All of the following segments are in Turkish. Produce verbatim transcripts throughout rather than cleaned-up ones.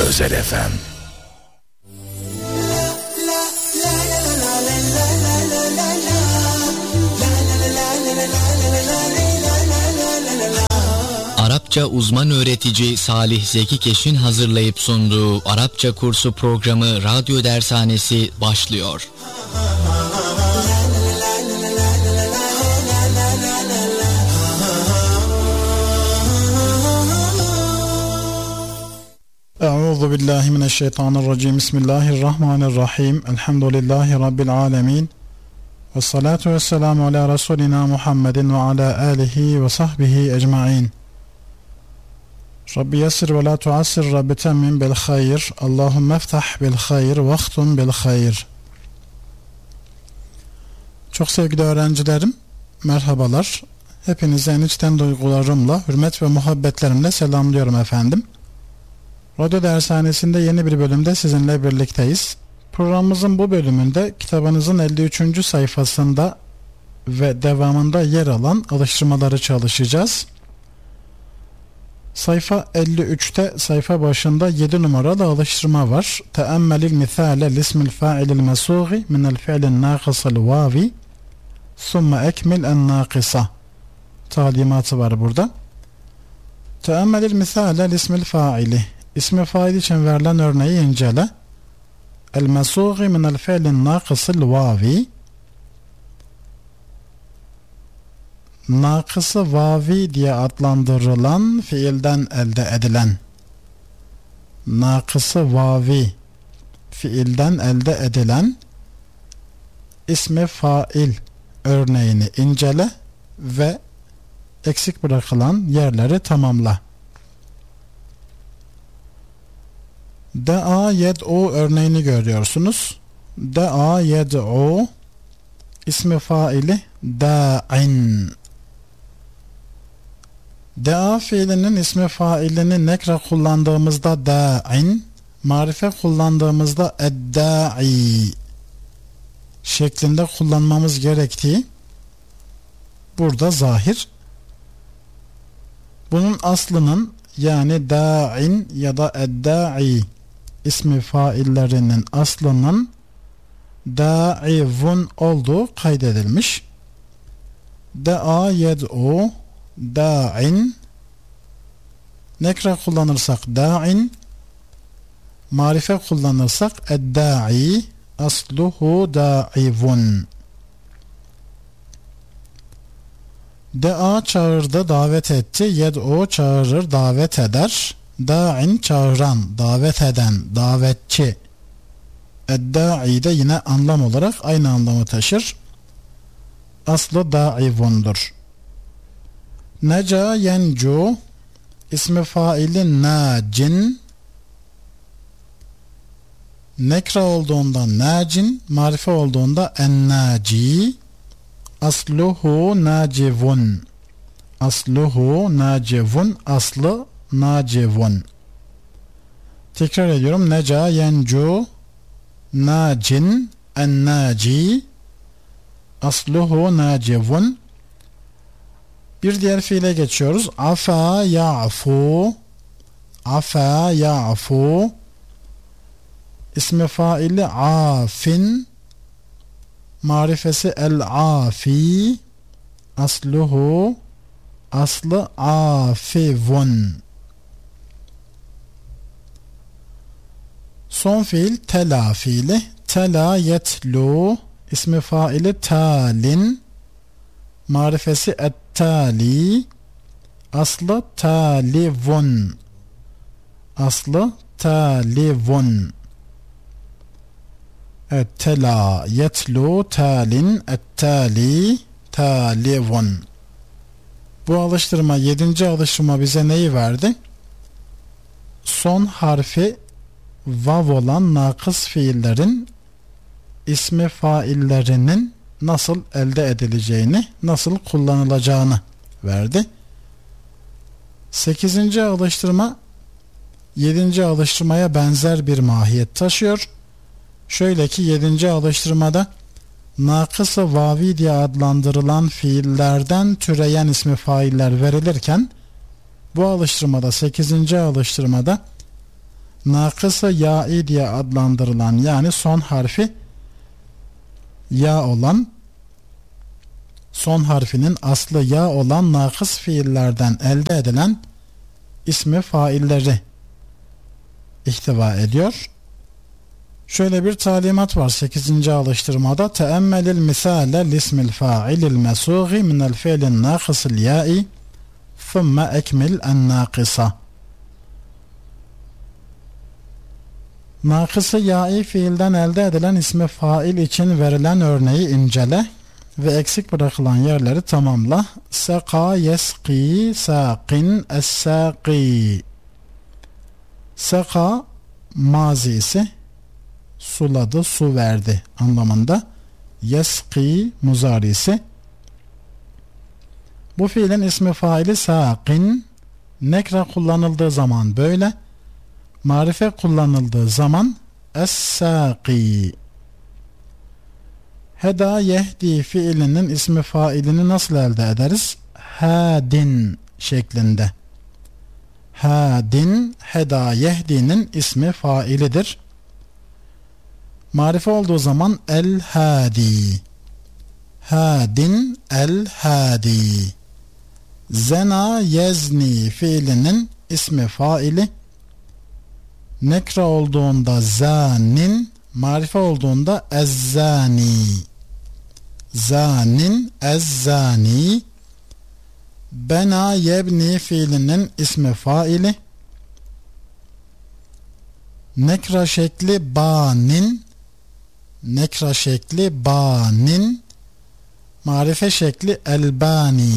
Özel F M. Arapça uzman öğretici Salih Zeki Keş'in hazırlayıp sunduğu Arapça kursu programı Radyo Dershanesi başlıyor. Euzu billahi mineşşeytanirracim. Bismillahirrahmanirrahim. Elhamdülillahi rabbil alamin. Ves salatu vesselamu ala rasulina Muhammedin ve ala alihi ve sahbihi ecmaîn. Rabbi yessir ve la tuassir, Rabbi temmin bil hayr. Allahumme iftah bil hayr ve ahtum bil hayr. Çok sevgili öğrencilerim, merhabalar. Hepinizi en içten duygularımla, hürmet ve muhabbetlerimle selamlıyorum efendim. Radyo Dershanesi'nde yeni bir bölümde sizinle birlikteyiz. Programımızın bu bölümünde kitabınızın elli üçüncü sayfasında ve devamında yer alan alıştırmaları çalışacağız. Sayfa elli üçte sayfa başında yedi numaralı alıştırma var. Teammelil misale lismil fa'ilil mesûgi minel fi'lin nâkısıl vâvi thumme ekmil en nâkısa talimatı var burada. Teammelil misale lismil fa'ili, İsmi fail için verilen örneği incele. El-mesûgi minel fi'lin nâkısıl vâvi, nakısı vavi diye adlandırılan fiilden elde edilen, nakısı vavi fiilden elde edilen ismi fail örneğini incele ve eksik bırakılan yerleri tamamla. Da'a yed'u örneğini görüyorsunuz. Da'a yed'u ismi faili da'in. Da'a fiilinin ismi failini nekre kullandığımızda da'in, marife kullandığımızda edda'i şeklinde kullanmamız gerektiği burada zahir. Bunun aslının, yani da'in ya da edda'i ismi faillerinin aslının da'ivun olduğu kaydedilmiş. Da'a yed'u da'in, nekre kullanırsak da'in, marife kullanırsak edda'i, asluhu da'ivun. Da'a çağırdı, davet etti. Yed'u çağırır, davet eder. Da'in çağıran, davet eden, davetçi. Edda'i de yine anlam olarak aynı anlamı taşır. Aslı da'ivundur. Neca yencu ismi faili nacin, nekra olduğunda nacin, marife olduğunda ennaci. Asluhu nacivun. Asluhu nacivun. Aslı nacivun. Tekrar ediyorum. Neca yencu nacin ennaci. Asluhu nacivun. Bir diğer fiile geçiyoruz. Afa ya'fu. Afa ya'fu ismi faili afin, marifesi el-afi, asluhu, aslı afivun. Son fiil tela fiili. Tela yetlu ismi faili talin, marifesi et-tali, aslı talivun, aslı talivun. Evet, tela yetlu talin et-tali talivun. Bu alıştırma, yedinci alıştırma bize neyi verdi? Son harfi vav olan nakıs fiillerin ismi faillerinin nasıl elde edileceğini, nasıl kullanılacağını verdi. sekizinci alıştırma yedinci alıştırmaya benzer bir mahiyet taşıyor. Şöyle ki yedinci alıştırmada nakıs-ı vavi diye adlandırılan fiillerden türeyen ismi failler verilirken, bu alıştırmada, sekizinci alıştırmada nakıs-ı ya'i diye adlandırılan, yani son harfi ya olan, son harfinin aslı ya olan nakıs fiillerden elde edilen ismi failleri ihtiva ediyor. Şöyle bir talimat var sekizinci alıştırmada. Teemmelil misale lismil fa'ilil mesûghi minel fi'lin nakısil ya'i thumme ekmil en nakısa. Nakıs-ı ya'i fiilden elde edilen ismi fail için verilen örneği incele ve eksik bırakılan yerleri tamamla. Seka yeski saqin es-saqi. Seka mazisi, suladı, su verdi anlamında. Yeski muzarisi. Bu fiilin ismi faili saqin. Nekre kullanıldığı zaman böyle. Marife kullanıldığı zaman es-saqi. Heda yehdi fiilinin ismi failini nasıl elde ederiz? Hadin şeklinde. Hadin, heda yehdinin ismi failidir. Marife olduğu zaman el-hadi. Hadin el-hadi. Zena yezni fiilinin ismi faili. Nekre olduğunda zanin, marife olduğunda ezzani. Zanin ezzani. Bena yebni fiilinin ismi faili. Nekra şekli banin. Nekra şekli banin. Marife şekli elbani.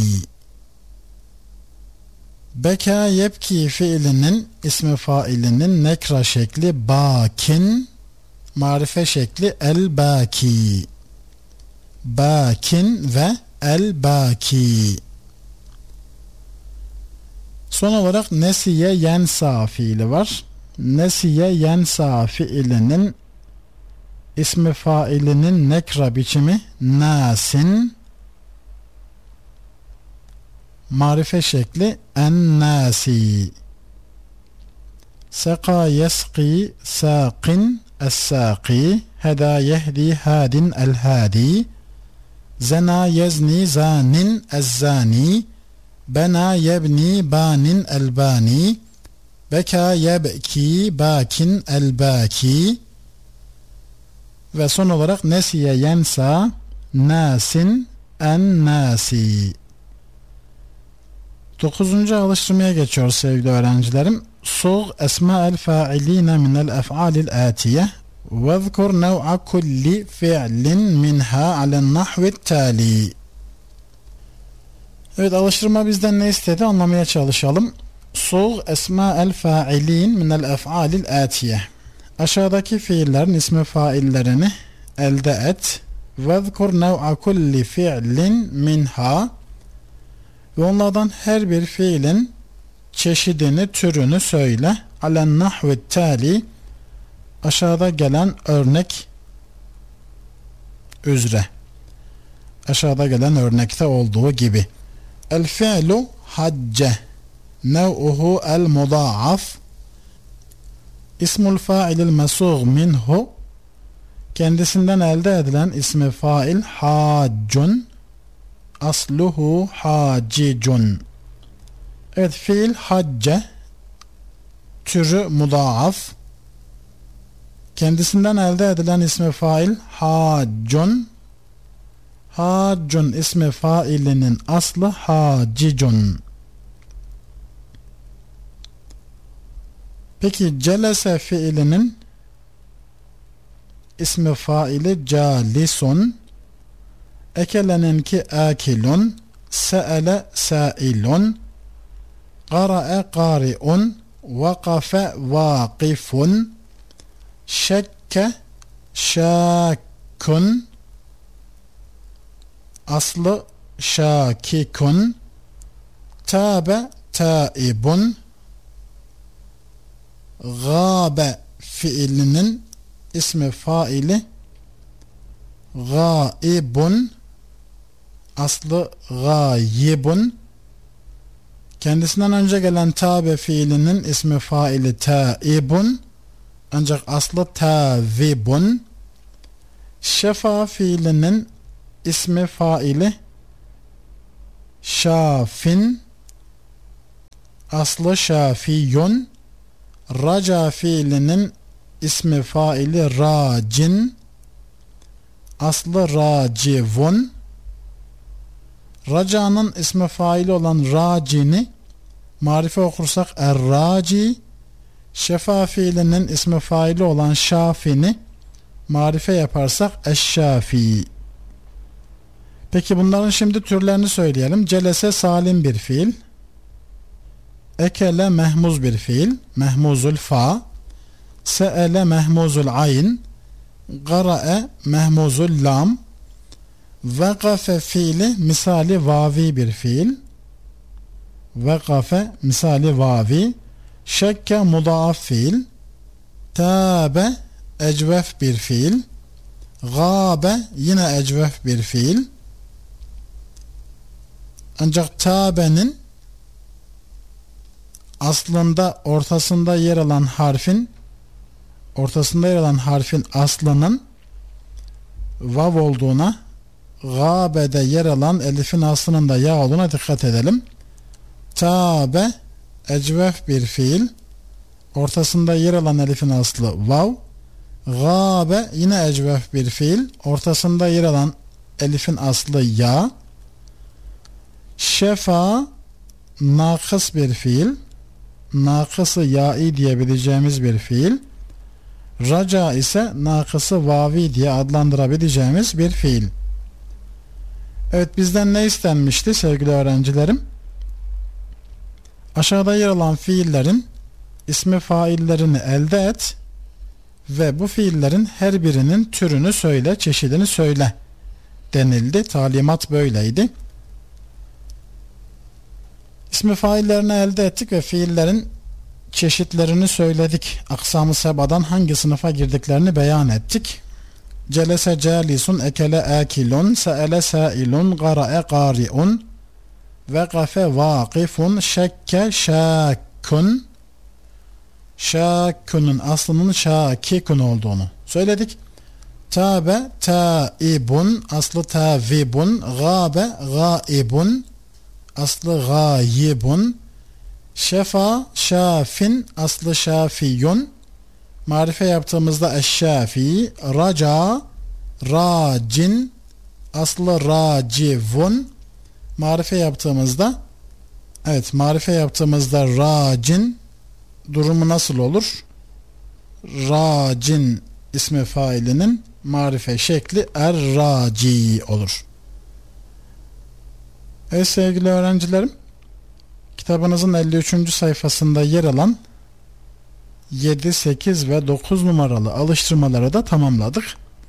Beka yebki fiilinin ismi failinin nekra şekli bakin. Marife şekli elbaki. Bakin ve elbaki. Son olarak nesiye yensa fiili var. Nesiye yensa fiilinin ismi failinin nekra biçimi nasin. Marife şekli en-nasi. Seka yeski saqin es-saqi. Heda yehdi hadin el-hadi. Zena yezni zanin ez-zani. Bena yebni banin el-bani. Beka yebki bakin el-baki. Ve son olarak nesiye yensa nasin en-nasi. Dokuzuncu alıştırmaya geçiyoruz sevgili öğrencilerim. Suğ esma'el fa'ilina minel ef'alil atiye ve zkur nev'a kulli fi'lin minha alen nahvit tali. Evet, alıştırma bizden ne istedi anlamaya çalışalım. Suğ esma'el fa'ilin minel ef'alil atiye. Aşağıdaki fiillerin ismi faillerini elde et. Ve zkur nev'a kulli fi'lin minha. Ve onlardan her bir fiilin çeşidini, türünü söyle. Alen nahvit tali, aşağıda gelen örnek üzere. Aşağıda gelen örnekte olduğu gibi. El fi'lu hacce. Nev'uhu el mudaaf. İsmul fa'ilil mesûg minhu. Kendisinden elde edilen ismi fail haccun. Asluhu hacicun. Evet, fiil hacce, türü mudaaf. Kendisinden elde edilen ismi fail haccun. Haccun ismi failinin aslı hacicun. Peki celese fiilinin ismi faili calisun. Ekeleninki akilun. Se'ele sailun. Qara'e qari'un. Vakafe vakifun. Şekke şakkun. Aslı şakikun. Tabe taibun. Gâbe fiilinin ismi faili gâibun. Aslı gâyibun. Kendisinden önce gelen tabe fiilinin ismi faili taibun. Ancak aslı tavibun. Şefa fiilinin ismi faili şafin, aslı şafiyun. Raca fiilinin ismi faili racin, aslı racivun. Raca'nın ismi faili olan racini marife okursak er-raci, şefa fiilinin ismi faili olan şafini marife yaparsak eş-şafi. Peki bunların şimdi türlerini söyleyelim. Celese salim bir fiil, ekele mehmuz bir fiil, mehmuzul fa, se'ele mehmuzul ayn, gara'e mehmuzul lam, vekafe fiili misali vavi bir fiil, vekafe misali vavi, şekke mudaaf fiil, tabe ecvef bir fiil, gâbe yine ecvef bir fiil. Ancak tabenin aslında ortasında yer alan harfin ortasında yer alan harfin aslının vav olduğuna, gâbe'de yer alan elifin aslının da ya olduğuna dikkat edelim. Tabe ecvef bir fiil, ortasında yer alan elifin aslı vav. Gâbe yine ecvef bir fiil, ortasında yer alan elifin aslı ya. Şefa nakıs bir fiil, nakısı ya'i diyebileceğimiz bir fiil. Raca ise nakısı vavi diye adlandırabileceğimiz bir fiil. Evet, bizden ne istenmişti sevgili öğrencilerim? Aşağıda yer alan fiillerin ismi faillerini elde et ve bu fiillerin her birinin türünü söyle, çeşidini söyle denildi. Talimat böyleydi. İsmi faillerini elde ettik ve fiillerin çeşitlerini söyledik. Aksam-ı sebadan hangi sınıfa girdiklerini beyan ettik. Celese calisun, ekele akilun, se'ele sailun, gara'e qari'un, vekafe vakifun, şekke şakkun. Şakkunun aslının şakikun olduğunu söyledik. Tabe taibun, aslı tavibun, gâbe gâibun, aslı gâyibun. Şefa şafin, aslı şafiyun, marife yaptığımızda eşşafi. Raca racin, aslı racivun, marife yaptığımızda evet marife yaptığımızda racin durumu nasıl olur? Racin ismi failinin marife şekli er-raci olur. Evet sevgili öğrencilerim, kitabınızın elli üçüncü sayfasında yer alan yedi, sekiz ve dokuz numaralı alıştırmaları da tamamladık.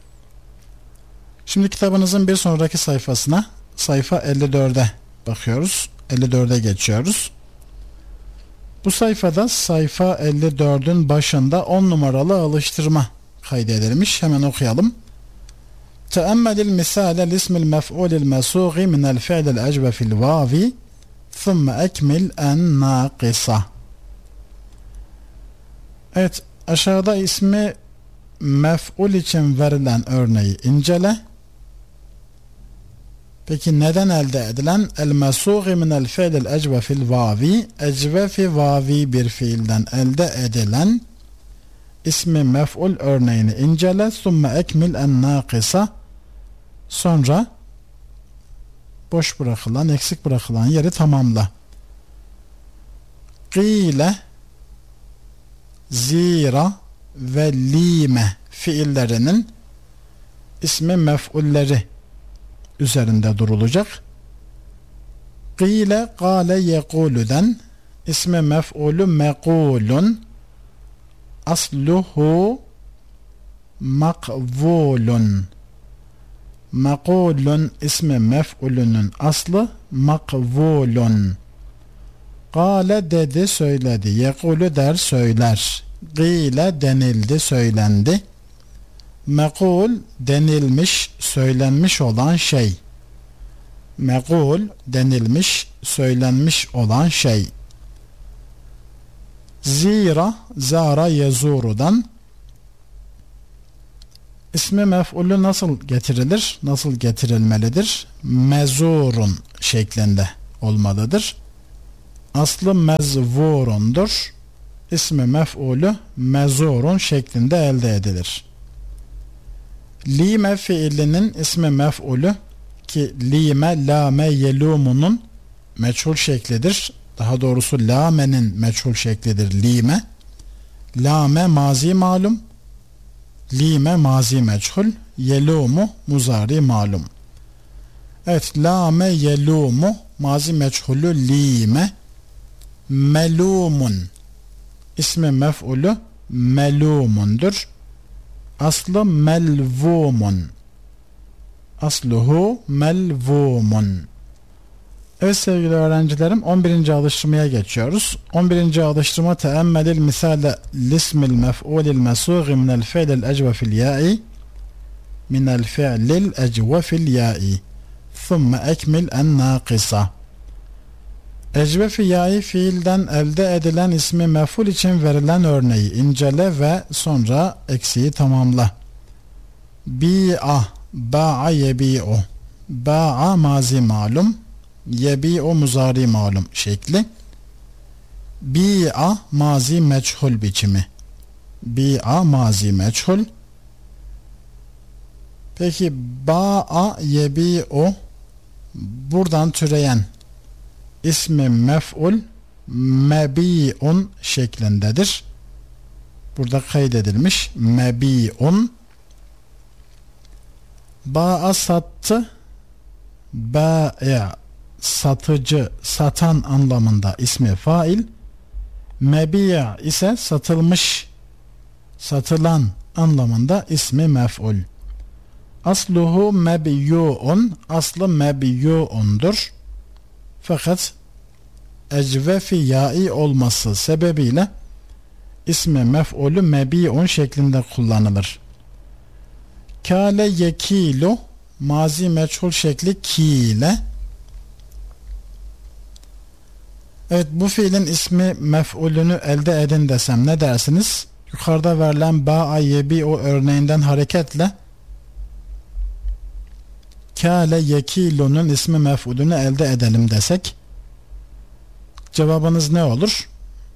Şimdi kitabınızın bir sonraki sayfasına, sayfa elli dörde bakıyoruz. elli dörde geçiyoruz. Bu sayfada sayfa elli dördün başında on numaralı alıştırma kaydedilmiş. Hemen okuyalım. Teammelil misale lismil mef'ulil mesûgi minel fi'lil ecvefil vavi thumme ekmil en nâkisa. Evet, aşağıda ismi mef'ul için verilen örneği incele. Peki neden elde edilen? El mesûgi minel fi'lil ecvefil vavi, ecvefi vavi bir fiilden elde edilen ismi mef'ul örneğini incele. Thumme ekmil en nâkisa. Sonra boş bırakılan, eksik bırakılan yeri tamamla. Qîle, zira ve lime fiillerinin ismi mef'ulleri üzerinde durulacak. Qîle, gâle, yekûlüden ismi mef'ulü meqûlun, asluhu makvulun. Mequlun ismi mef'ulünün aslı makvulun. Kâle dedi, söyledi. Yekulu der, söyler. Gîle denildi, söylendi. Mekul denilmiş, söylenmiş olan şey. Mekul denilmiş, söylenmiş olan şey. Zira, zara yezurudan İsmi mef'ulü nasıl getirilir? Nasıl getirilmelidir? Mezurun şeklinde olmalıdır. Aslı mezvurundur. İsmi mef'ulü mezurun şeklinde elde edilir. Lime fiilinin ismi mef'ulü ki lime, lame, yelumunun meçhul şeklidir. Daha doğrusu lamenin meçhul şeklidir lime. Lame mazi malum. Lime mazi meçhul. Yelumu muzari malum. Evet, lame yelumu mazi meçhulü lime. Melumun ismi mef'ulü melumundur. Aslı melvumun. Asluhu melvumun. Evet sevgili öğrencilerim, on birinci alıştırmaya geçiyoruz. on birinci alıştırma teemmelil misale lismil mef'ulil mesûghi minel fi'lil ecvefil ya'i minel fi'lil ecvefil ya'i thumme ekmil en nâkisa. Ecvefi ya'i fiilden elde edilen ismi mef'ul için verilen örneği incele ve sonra eksiği tamamla. Bi'a, ba'a yebi'u. Ba'a mazi malum, yebi'u muzari malum şekli. Bi'a mazi meçhul biçimi. Bi'a mazi meçhul. Peki ba'a yebi'u buradan türeyen ismi mef'ul mebi'un şeklindedir. Burada kaydedilmiş mebi'un. Ba'a sattı, ba'i satıcı, satan anlamında ismi fail. Mebi' ise satılmış, satılan anlamında ismi mef'ul. Asluhu mebi'un, aslı mebi'undur. Fakat ecvefi ya'i olması sebebiyle ismi mef'ulü mebi'un şeklinde kullanılır. Kâle yekilu mazi meçhul şekli kîle. Evet, bu fiilin ismi mef'ulünü elde edin desem ne dersiniz? Yukarıda verilen ba'a yebi'u örneğinden hareketle kâle yekilu'nun ismi mef'ulünü elde edelim desek cevabınız ne olur?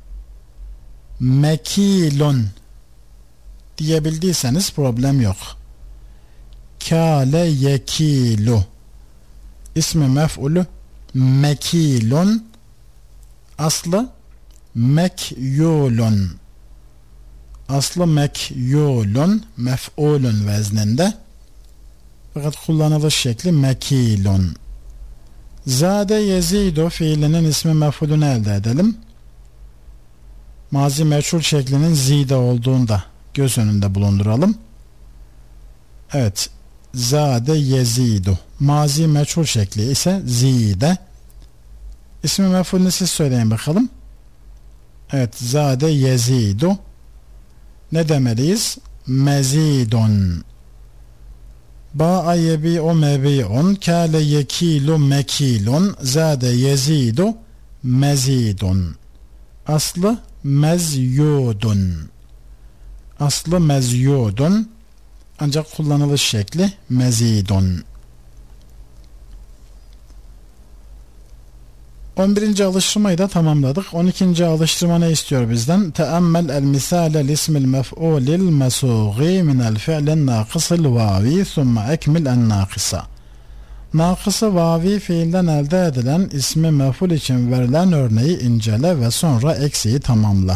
Mekilun diyebildiyseniz problem yok. Kâle yekilu ismi mef'ulü mekilun, aslı mekyulun, aslı mekyulun mef'ulun vezninde, fakat kullanılış şekli mekilun. Zade yezidu fiilinin ismi mef'ulünü elde edelim. Mazi meçhul şeklinin zide olduğunu da göz önünde bulunduralım. Evet, zade yezidu mazi meçhul şekli ise zide. İsmi mef'ulünü siz söyleyin bakalım. Evet, zade yezidu. Ne demeliyiz? Mezidun. Ba'a yebi'u mebi'un, kâle yekilu mekilun, zade yezidu mezidun. Aslı mezyudun. Aslı mezyudun. Ancak kullanılış şekli mezidun. on birinci alıştırmayı da tamamladık. on ikinci alıştırma ne istiyor bizden? Teammel el misale lismil mef'ulil mesûgî minel fi'lin nâkısıl vâvi thumme ekmil en nâkısa. Nakısı vavi fiilden elde edilen ismi mef'ul için verilen örneği incele ve sonra eksiği tamamla.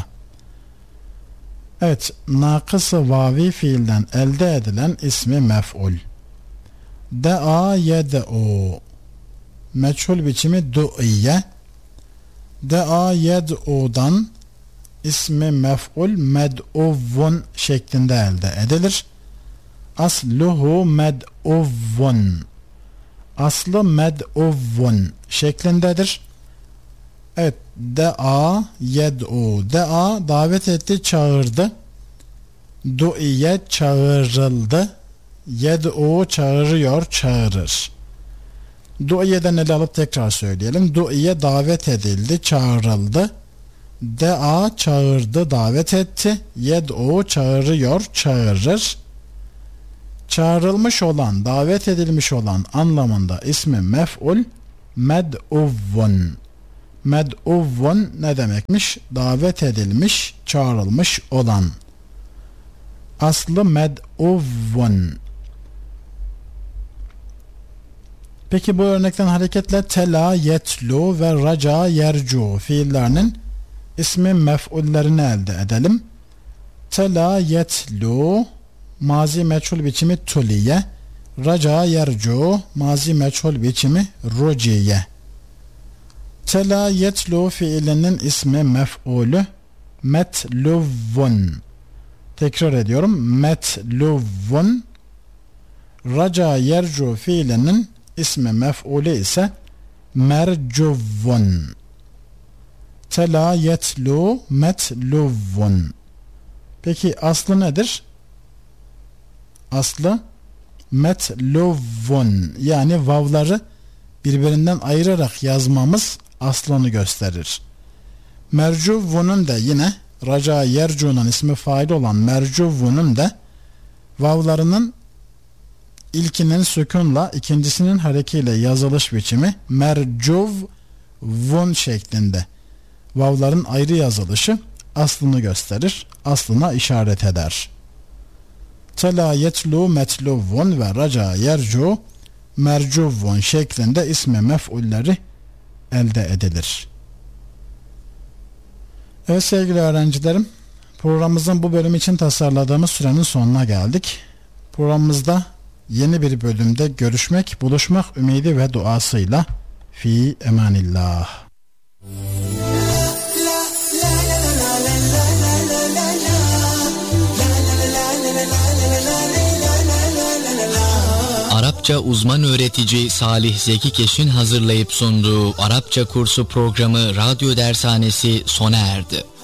Evet, nakısı vavi fiilden elde edilen ismi mef'ul. De'a yed'u meçhul biçimi du'iye. De'a yed'u'dan ismi mef'ul med'uvvun şeklinde elde edilir. Asluhu med'uvvun. Aslı med'uvvun şeklindedir. Evet, de'a yed'u. De'a davet etti, çağırdı. Du'iye çağırıldı. Yed'u çağırıyor, çağırır. Du'iye'den ele alıp tekrar söyleyelim. Du'iye davet edildi, çağırıldı. De'a çağırdı, davet etti. Yed'u çağırıyor, çağırır. çağrılmış olan, davet edilmiş olan anlamında ismi mef'ul med'uvvun. Med'uvvun ne demekmiş? Davet edilmiş, çağrılmış olan. Aslı med'uvvun. Peki bu örnekten hareketle tela, yetlu ve raca, yercu fiillerinin ismi mef'ullerini elde edelim. Tela, yetlu mazi meçhul biçimi tuliye, raca, yercu mazi meçhul biçimi ruciye. Tela, yetlu fiilinin ismi mef'ulü metluvvun. Tekrar ediyorum, metluvvun. Raca, yercu fiilinin ismi mef'ulü ise mercuvvun. Tela, yetlu metluvvun. Peki aslı nedir? Aslı metluvvun, yani vavları birbirinden ayırarak yazmamız aslını gösterir. Mercuvvunun da yine raca, yercu'nun ismi fail olan mercuvvunun da vavlarının ilkinin sükunla, ikincisinin harekiyle yazılış biçimi mercuvvun şeklinde. Vavların ayrı yazılışı aslını gösterir, aslına işaret eder. Tela, yetlu metluvvun ve raca, yercu mercuvvun şeklinde ismi mef'ulleri elde edilir. Evet sevgili öğrencilerim, programımızın bu bölüm için tasarladığımız sürenin sonuna geldik. Programımızda yeni bir bölümde görüşmek, buluşmak ümidi ve duasıyla fi emanillah. Arapça uzman öğretici Salih Zeki Keş'in hazırlayıp sunduğu Arapça kursu programı Radyo Dershanesi sona erdi.